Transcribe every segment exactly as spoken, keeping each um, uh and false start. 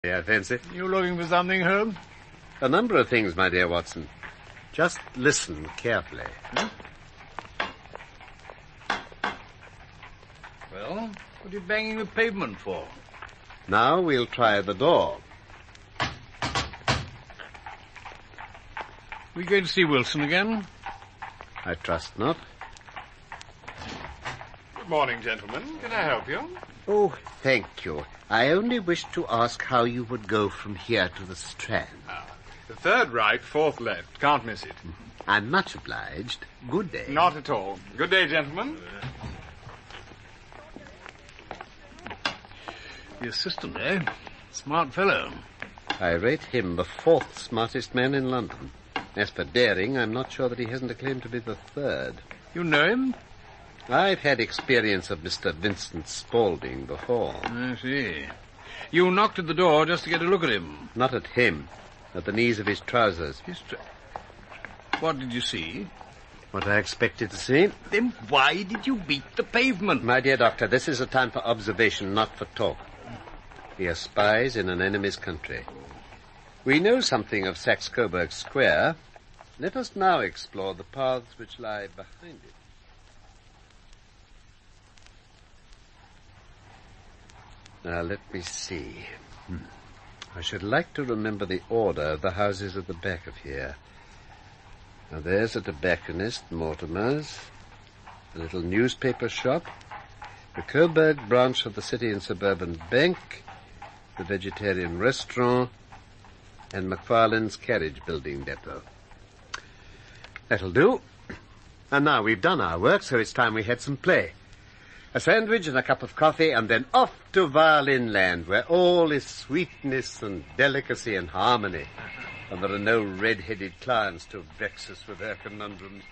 I fancy. You looking for something, Holmes? A number of things, my dear Watson. Just listen carefully. Hmm? Well, what are you banging the pavement for? Now we'll try the door. We going to see Wilson again? I trust not. Good morning, gentlemen. Can I help you? Oh, thank you. I only wish to ask how you would go from here to the Strand. Ah, the third right, fourth left. Can't miss it. I'm much obliged. Good day. Not at all. Good day, gentlemen. The assistant, eh? Smart fellow. I rate him the fourth smartest man in London. As for daring, I'm not sure that he hasn't a claim to be the third. You know him? I've had experience of Mister Vincent Spaulding before. I see. You knocked at the door just to get a look at him? Not at him. At the knees of his trousers. His tr- What did you see? What I expected to see. Then why did you beat the pavement? My dear doctor, this is a time for observation, not for talk. We are spies in an enemy's country. We know something of Saxe-Coburg Square. Let us now explore the paths which lie behind it. Now, let me see. Hmm. I should like to remember the order of the houses at the back of here. Now, there's a tobacconist, Mortimer's, a little newspaper shop, the Coburg branch of the City and Suburban Bank, the vegetarian restaurant, and McFarlane's carriage building depot. That'll do. And now we've done our work, so it's time we had some play. A sandwich and a cup of coffee, and then off to Violin Land, where all is sweetness and delicacy and harmony, and there are no red-headed clients to vex us with their conundrums.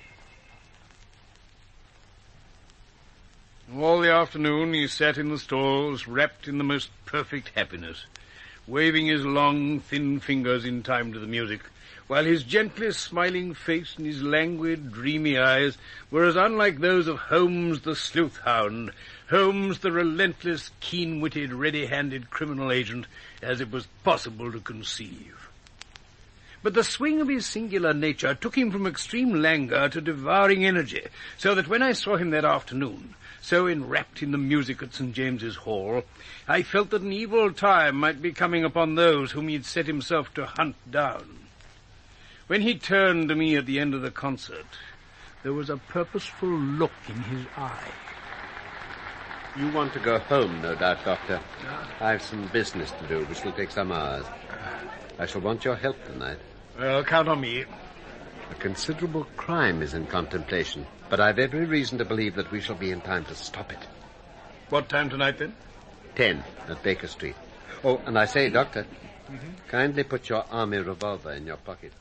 All the afternoon he sat in the stalls, wrapped in the most perfect happiness, waving his long, thin fingers in time to the music, while his gently smiling face and his languid, dreamy eyes were as unlike those of Holmes the sleuth-hound, Holmes the relentless, keen-witted, ready-handed criminal agent, as it was possible to conceive. But the swing of his singular nature took him from extreme languor to devouring energy, so that when I saw him that afternoon, so enwrapped in the music at Saint James's Hall, I felt that an evil time might be coming upon those whom he had set himself to hunt down. When he turned to me at the end of the concert, there was a purposeful look in his eye. You want to go home, no doubt, Doctor. I've some business to do, which will take some hours. I shall want your help tonight. Well, count on me. A considerable crime is in contemplation, but I've every reason to believe that we shall be in time to stop it. What time tonight, then? Ten, at Baker Street. Oh, and I say, Doctor, Mm-hmm. kindly put your army revolver in your pocket.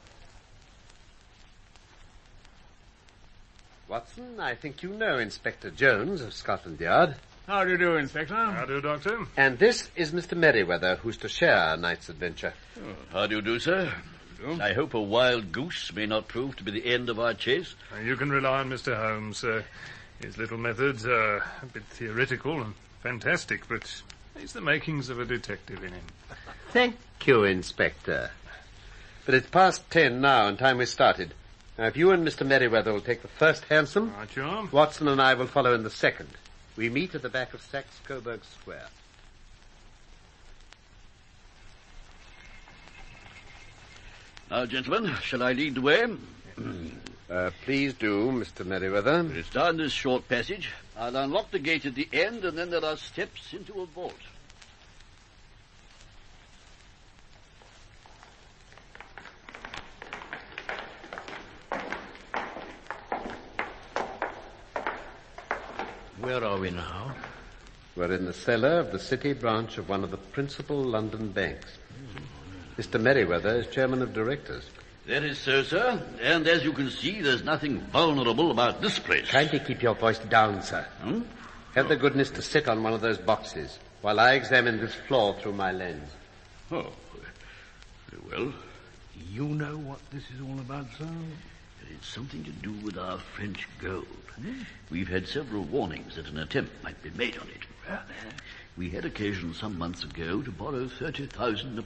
Watson, I think you know Inspector Jones of Scotland Yard. How do you do, Inspector? How do, Doctor? And this is Mister Merriweather, who's to share our night's adventure. Oh, how do you do, sir? Do? I hope a wild goose may not prove to be the end of our chase. You can rely on Mister Holmes, sir. His little methods are a bit theoretical and fantastic, but he's the makings of a detective in him. Thank you, Inspector. But it's past ten now, and time we started. Now, if you and Mister Merriweather will take the first hansom, Right, you are. Watson and I will follow in the second. We meet at the back of Saxe-Coburg Square. Now, gentlemen, shall I lead the way? Uh, please do, Mister Merriweather. It's down this short passage. I'll unlock the gate at the end, and then there are steps into a vault. Where are we now? We're in the cellar of the city branch of one of the principal London banks. Mister Merriweather is chairman of directors. That is so, sir. And as you can see, there's nothing vulnerable about this place. Kindly keep your voice down, sir. Hmm? Have the goodness to sit on one of those boxes while I examine this floor through my lens. Oh, very well. You know what this is all about, sir? It's something to do with our French gold. We've had several warnings that an attempt might be made on it. Well, We had occasion some months ago to borrow thirty thousand